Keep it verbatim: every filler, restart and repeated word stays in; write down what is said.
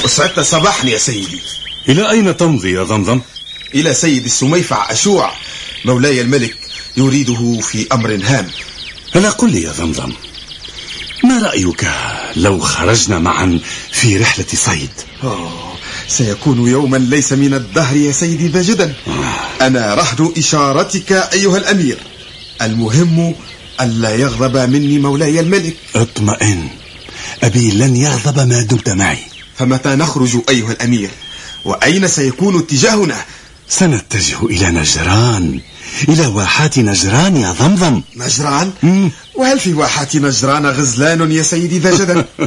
أسعدت صباحا يا سيدي. إلى أين تمضي يا ضمضم؟ إلى سيد السميفع أشوع مولاي الملك، يريده في أمر هام. ألا قل لي يا ضمضم، ما رأيك لو خرجنا معا في رحلة صيد؟ أوه، سيكون يوما ليس من الدهر يا سيدي ذا جدا. أنا رهن إشارتك أيها الأمير، المهم ألا يغضب مني مولاي الملك. اطمئن، أبي لن يغضب ما دمت معي. فمتى نخرج أيها الأمير؟ وأين سيكون اتجاهنا؟ سنتجه إلى نجران، إلى واحات نجران يا ضمضم. نجران؟ مم. وهل في واحات نجران غزلان يا سيدي ذا جدل؟